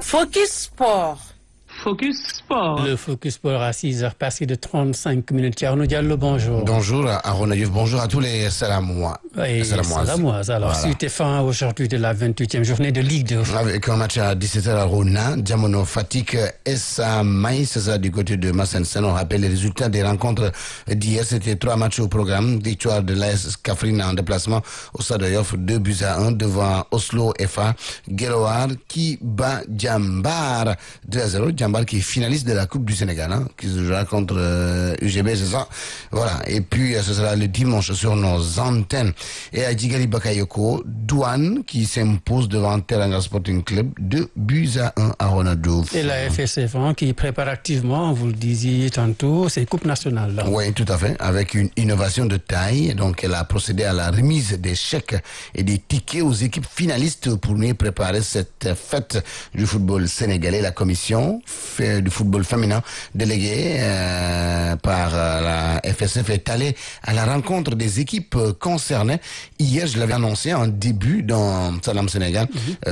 Focus Sport. Focus Sport. Le Focus Sport à 6h passé de 35 minutes. Thierno Diallo, bonjour. Bonjour à Ronaïf, bonjour à tous les Salamois. Oui, Salamois. Alors, suite et fin aujourd'hui de la 28e journée de Ligue 2. Avec un match à 17h à Rona, Diamono Fatick, Essa Maïs, c'est ça du côté de Massensen. On rappelle les résultats des rencontres d'hier. C'était 3 matchs au programme. Victoire de l'AS Kaffrine en déplacement au Stade Yoff, 2-1 devant Oslo FA. Guelwaar qui bat Djambar 2-0. Djambar qui est finaliste de la Coupe du Sénégal, qui se jouera contre UGB, c'est ça. Voilà. Et puis, ce sera le dimanche sur nos antennes. Et à Djigali Bakayoko, Douane qui s'impose devant Teranga Sporting Club 2-1 à Ronaldo. Et la FSF qui prépare activement, vous le disiez tantôt, c'est Coupe nationale. Là. Oui, tout à fait. Avec une innovation de taille. Donc, elle a procédé à la remise des chèques et des tickets aux équipes finalistes pour mieux préparer cette fête du football sénégalais. La commission du football féminin déléguée par la FSF est allée à la rencontre des équipes concernées. Hier, je l'avais annoncé en début dans Salam Sénégal.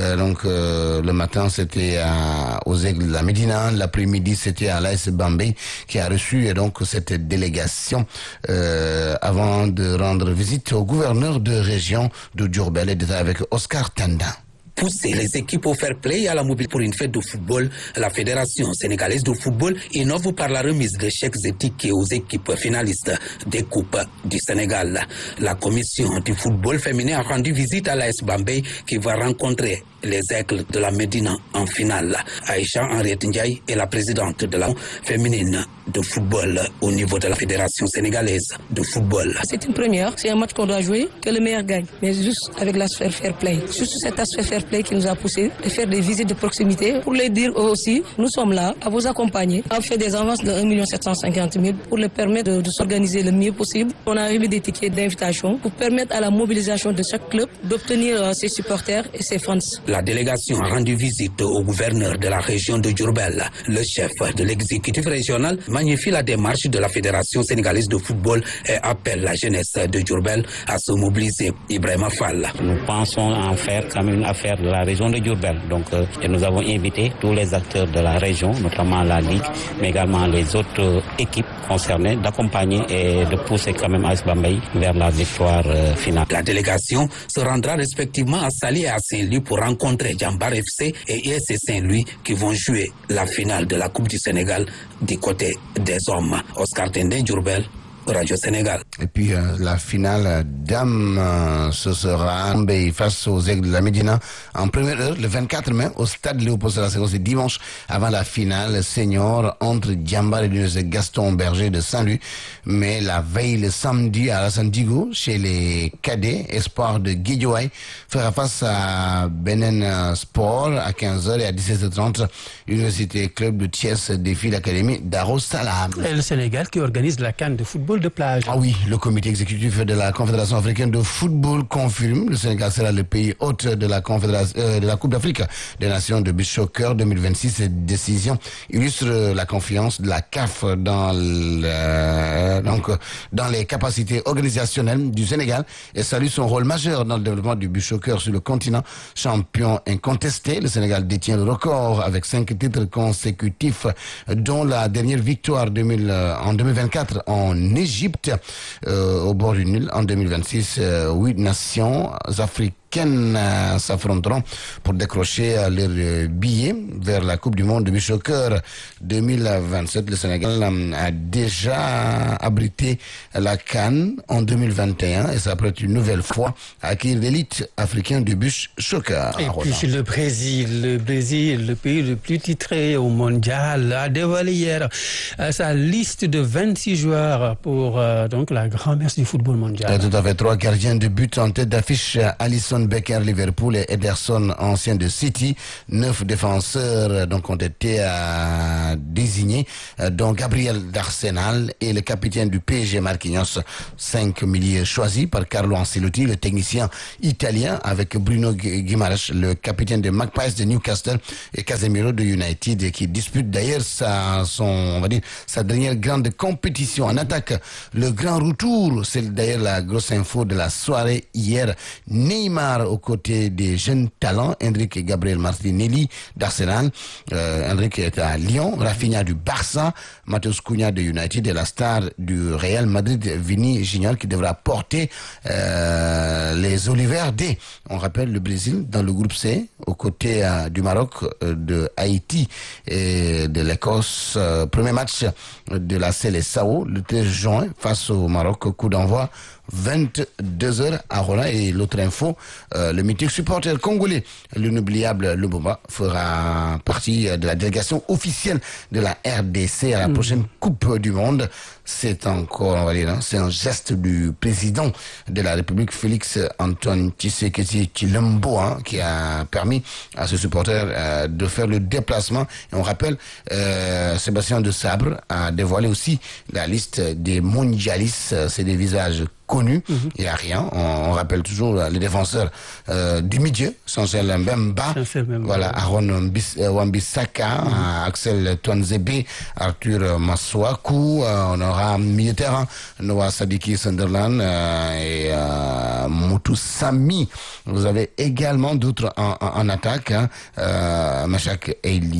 Le matin, c'était aux Aigles de la Médina. L'après-midi, c'était à l'AS Bambey qui a reçu donc cette délégation avant de rendre visite au gouverneur de région de Diourbel et d'être avec Oscar Tanda. Pousser les équipes au fair play à la mobile pour une fête de football, la Fédération sénégalaise de football innove par la remise de chèques et tickets aux équipes finalistes des Coupes du Sénégal. La commission du football féminin a rendu visite à l'AS Bambey qui va rencontrer les Aigles de la Médina en finale. Aïcha Henriette Ndiaye est la présidente de la féminine de football au niveau de la Fédération sénégalaise de football. C'est une première, c'est un match qu'on doit jouer, que le meilleur gagne, mais juste avec l'aspect fair play. Juste cet aspect fair play qui nous a poussé à faire des visites de proximité pour les dire eux aussi, nous sommes là à vous accompagner. On a fait des avances de 1 750 000 pour les permettre de s'organiser le mieux possible. On a remis des tickets d'invitation pour permettre à la mobilisation de chaque club d'obtenir ses supporters et ses fans. La délégation a rendu visite au gouverneur de la région de Diourbel. Le chef de l'exécutif régional magnifie la démarche de la Fédération sénégalaise de football et appelle la jeunesse de Diourbel à se mobiliser. Ibrahima Fall. Nous pensons en faire comme une affaire de la région de Diourbel. Donc, et nous avons invité tous les acteurs de la région, notamment la Ligue, mais également les autres équipes concernées, d'accompagner et de pousser quand même AS Bambey vers la victoire finale. La délégation se rendra respectivement à Saly et à Saint-Louis pour rencontrer Djambar FC et ISC Saint-Louis qui vont jouer la finale de la Coupe du Sénégal du côté des hommes. Oscar Tendé, Diourbel, Radio Sénégal. Et puis la finale dames, ce sera face aux Aigles de la Médina en première heure, le 24 mai, au stade Léopold Sédar Senghor. C'est dimanche avant la finale senior entre Djambar et l'Université Gaston Berger de Saint-Louis. Mais la veille, le samedi, à Alassane Djigo, chez les cadets, Espoir de Guédiawaye fera face à Benen Sport à 15h et à 17h30, Université Club de Thiès défie l'Académie Darussalam. Et le Sénégal qui organise la CAN de football de plage. Ah oui, le comité exécutif de la Confédération africaine de football confirme le Sénégal sera le pays hôte de la Coupe d'Afrique des Nations de beach soccer 2026. Cette décision illustre la confiance de la CAF dans les capacités organisationnelles du Sénégal et salue son rôle majeur dans le développement du beach soccer sur le continent. Champion incontesté, le Sénégal détient le record avec 5 titres consécutifs, dont la dernière victoire en 2024 en Égypte au bord du nul. En 2026, 8 nations africaines s'affronteront pour décrocher leur billet vers la Coupe du Monde de beach soccer 2027. Le Sénégal a déjà abrité la CAN en 2021 et s'apprête une nouvelle fois à acquérir l'élite africaine du beach soccer. Et puis le Brésil, le pays le plus titré au mondial, a dévoilé hier sa liste de 26 joueurs pour donc la grand-messe du football mondial. Tout à fait, 3 gardiens de but en tête d'affiche, Alisson Becker, Liverpool, et Ederson, ancien de City. 9 défenseurs donc ont été désignés, dont Gabriel d'Arsenal et le capitaine du PSG Marquinhos. 5 milieux choisis par Carlo Ancelotti, le technicien italien, avec Bruno Guimaraes, le capitaine des Magpies de Newcastle, et Casemiro de United, qui dispute d'ailleurs sa dernière grande compétition. En attaque, le grand retour, c'est d'ailleurs la grosse info de la soirée hier. Neymar Neymar aux côtés des jeunes talents, Enrique Gabriel Martinelli d'Arsenal, Enrique est à Lyon, Rafinha du Barça, Matheus Cunha de United et la star du Real Madrid, Vini Junior, qui devra porter les Oliverdes. On rappelle le Brésil dans le groupe C, aux côtés du Maroc, de Haïti et de l'Écosse. Premier match de la Seleção le 13 juin face au Maroc, coup d'envoi 22h à Roland. Et l'autre info, le mythique supporter congolais, l'inoubliable Lumumba, fera partie de la délégation officielle de la RDC à la prochaine Coupe du Monde. C'est encore, on va dire, c'est un geste du président de la République, Félix Antoine Tshisekedi Tshilombo, qui a permis à ce supporter de faire le déplacement. Et on rappelle, Sébastien de Sabre a dévoilé aussi la liste des mondialistes. C'est des visages connus, il n'y a rien. On rappelle toujours les défenseurs du milieu, Chancel Mbemba, voilà, Aaron Wan-Bissaka, Axel Tuanzebe, Arthur Masuaku, on aura milieu terrain, Noah Sadiki Sunderland et Moutou Sami. Vous avez également d'autres en attaque, Machak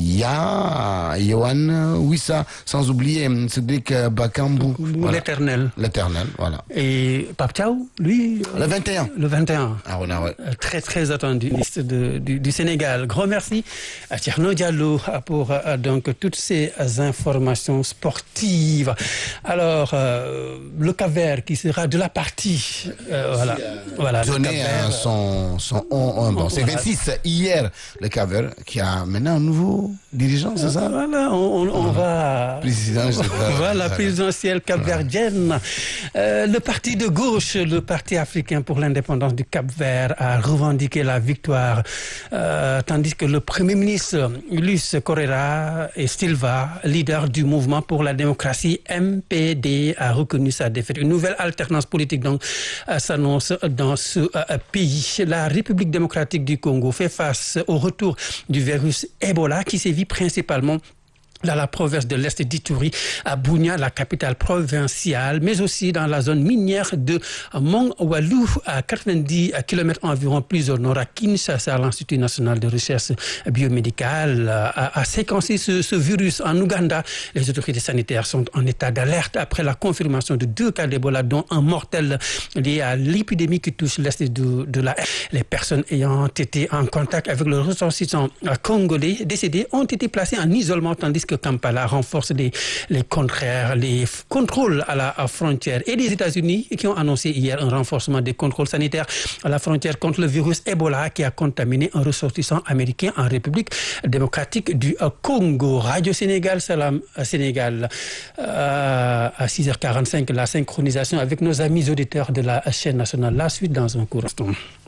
Elia, Yohan Wissa, sans oublier Cédric Bakambu. Voilà. L'éternel, voilà. Et Pape Thiaw, lui... Le 21. Le 21. Ah, on a, ouais. Très, très attendu, liste du Sénégal. Grand merci à Thierno Diallo pour donc toutes ces informations sportives. Alors, le Cap-Vert qui sera de la partie... voilà. Donné son bon, c'est 26 hier, le Cap-Vert qui a maintenant un nouveau dirigeant, c'est ça? Voilà, on va... Voilà, présidentielle cap-verdienne. Le parti de gauche, le Parti africain pour l'indépendance du Cap-Vert, a revendiqué la victoire, tandis que le Premier ministre Ulysse Correa et Silva, leader du mouvement pour la démocratie MPD, a reconnu sa défaite. Une nouvelle alternance politique donc s'annonce dans ce pays. La République démocratique du Congo fait face au retour du virus Ebola qui sévit principalement dans la province de l'Est d'Ituri, à Bunia, la capitale provinciale, mais aussi dans la zone minière de Mongwalu, à 90 km environ plus au nord, à Kinshasa. L'Institut national de recherche biomédicale a séquencé ce virus en Ouganda. Les autorités sanitaires sont en état d'alerte après la confirmation de 2 cas d'Ebola, dont un mortel lié à l'épidémie qui touche l'Est de la... Les personnes ayant été en contact avec le ressortissant congolais décédé ont été placées en isolement, tandis que Kampala renforce les contrôles à la frontière. Et les États-Unis qui ont annoncé hier un renforcement des contrôles sanitaires à la frontière contre le virus Ebola qui a contaminé un ressortissant américain en République démocratique du Congo. Radio Sénégal, Salam Sénégal. À 6h45, la synchronisation avec nos amis auditeurs de la chaîne nationale. La suite dans un court instant.